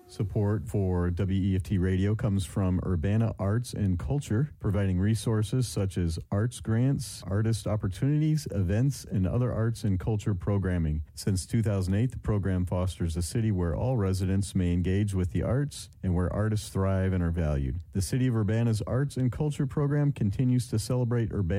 Support for WEFT Radio comes from Urbana Arts and Culture, providing resources such as arts grants, artist opportunities, events, and other arts and culture programming. Since 2008, the program fosters a city where all residents may engage with the arts and where artists thrive and are valued. The City of Urbana's Arts and Culture program continues to celebrate Urbana